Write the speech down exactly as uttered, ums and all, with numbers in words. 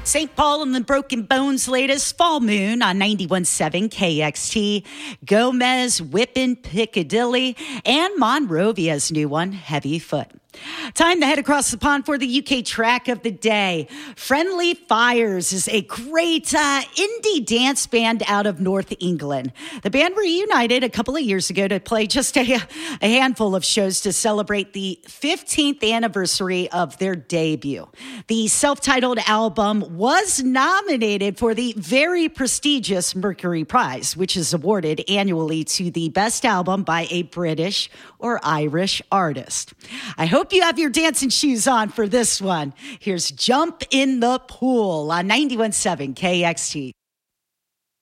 Saint Paul and the Broken Bones' latest Fall Moon on ninety-one point seven K X T. Gomez, Whippin' Piccadilly, and Monrovia's new one, Heavy Foot. Time to head across the pond for the U K track of the day. Friendly Fires is a great uh, indie dance band out of North England. The band reunited a couple of years ago to play just a, a handful of shows to celebrate the fifteenth anniversary of their debut. The self-titled album was nominated for the very prestigious Mercury Prize, which is awarded annually to the best album by a British or Irish artist. I hope you have your dancing shoes on for this one. Here's Jump in the Pool on ninety-one point seven K X T.